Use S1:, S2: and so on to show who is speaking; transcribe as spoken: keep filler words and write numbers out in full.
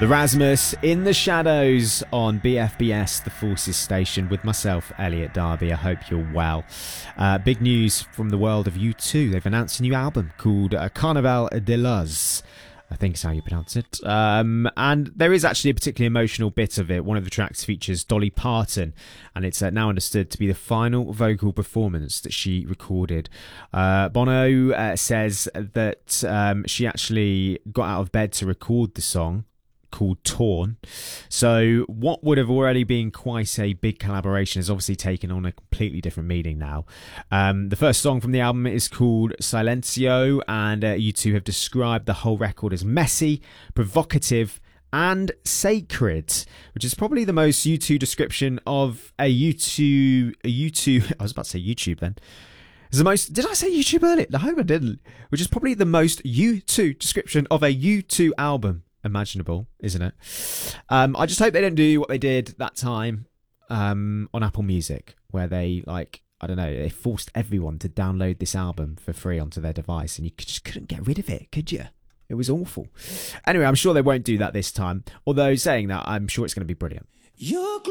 S1: The Rasmus in the Shadows on B F B S, the Forces Station, with myself, Elliot Darby. I hope you're well. Uh, big news from the world of U two. They've announced a new album called uh, Carnaval de Luz. I think is how you pronounce it. Um, and there is actually a particularly emotional bit of it. One of the tracks features Dolly Parton, and it's uh, now understood to be the final vocal performance that she recorded. Uh, Bono uh, says that um, she actually got out of bed to record the song, called Torn. So what would have already been quite a big collaboration has obviously taken on a completely different meaning now. Um, the first song from the album is called Silencio, and uh, U two have described the whole record as messy, provocative and sacred, which is probably the most U two description of a U two a U two I was about to say YouTube then. It's the most, did I say YouTube earlier? I hope I didn't. Which is probably the most U two description of a U two album imaginable, isn't it? Um, I just hope they don't do what they did that time um, on Apple Music, where they, like, I don't know, they forced everyone to download this album for free onto their device, and you just couldn't get rid of it, could you? It was awful. Anyway, I'm sure they won't do that this time. Although, saying that, I'm sure it's going to be brilliant. You're